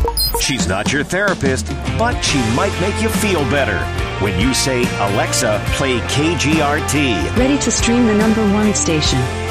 She's not your therapist, but she might make you feel better when you say, Alexa, play KGRT. Ready to stream the #1 station.